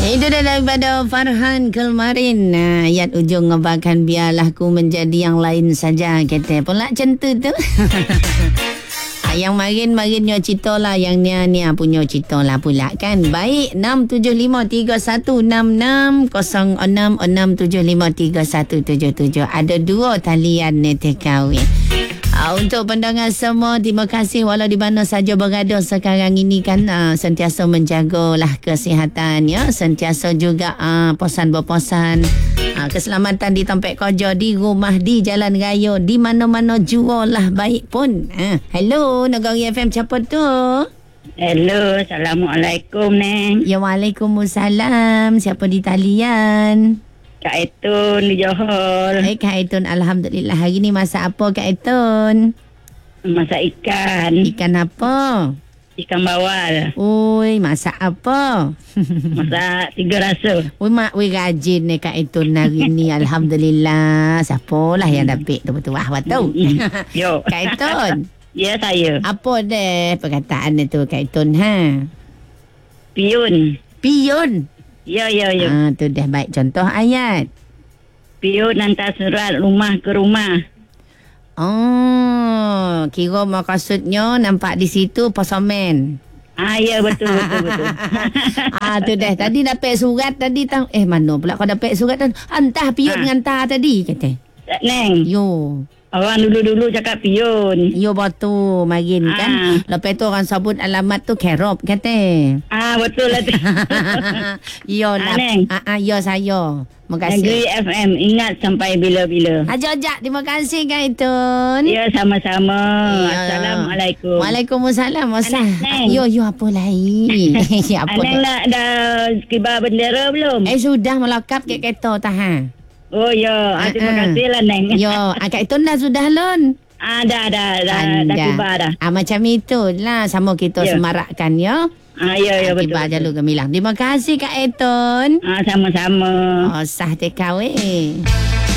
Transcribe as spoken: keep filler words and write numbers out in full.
Itu dah daripada Farhan kemarin. Nah, ayat ujung ngebakan biarlah ku menjadi yang lain saja. Kata pula macam tu tu. Yang marin-marin nyo cerita lah. Yang ni-ni punya cerita lah pula kan. Baik, enam tujuh lima tiga satu enam enam kosong enam enam tujuh lima tiga satu tujuh tujuh. Ada dua talian ni tekawin. Uh, untuk pandangan semua, terima kasih walau di mana saja berada sekarang ini kan, uh, sentiasa menjagalah kesihatan ya, sentiasa juga uh, posan-berposan uh, keselamatan di tempat kerja, di rumah, di jalan raya, di mana-mana jua lah baik pun. Uh, hello, Negeri F M siapa tu? Hello, Assalamualaikum Neng. Ya, Waalaikumsalam. Siapa di talian? Kak Etun di Johor. Eh, Kak Etun, Alhamdulillah. Hari ni masak apa Kak Etun? Masak ikan. Ikan apa? Ikan bawal. Ui, masak apa? Masak tiga rasa. Ui, mak, ui rajin ni Kak Etun hari ni. Alhamdulillah. Siapalah yang dapat tu betul. Wah, betul. Yo. Kak Etun. Ya, saya. Apa deh perkataan tu Kak Etun, ha? Piun. Piun. Ya, ya, ya. Ah, tu dah baik contoh ayat. Piun hantar surat rumah ke rumah. Oh, kira maksudnya nampak di situ posomen. Ah, ya, betul, betul, betul. Ah, tu dah. Tadi dapat surat tadi tang. Eh, mana pula kau dapat surat tu? Hantar piun Ha. hantar tadi kata. Neng, Yo. orang dulu-dulu cakap piun. Yo betul marin kan. Ah. Lepas tu orang sebut alamat tu Kerop kata. Ah, betul lah tu. Yo lah. Ah, Neng. Ah, ah, yo saya. Terima Negeri kasih. F M, ingat sampai bila-bila. Ajak-ajak. Terima kasih Kak Etun. Ya, sama-sama. Ya. Assalamualaikum. Waalaikumsalam. Masa. Neng. Yo yo apa lain? Apa Aneng tu? nak dah kibar bendera belum? Eh sudah melakap ke kereta tahan. Oh ya, ah, terima kasih lah Neng. Yo, Kak Etun dah sudah lon. Ah, dah, dah, dah, dah kibar dah. Ah, macam itulah. Sama kita Ya. semarakkan ya. Ah, ya, ya, betul. Kibar betul. jalur gemilang. Terima kasih Kak Etun. Ah, sama-sama. Oh, sah tekawin.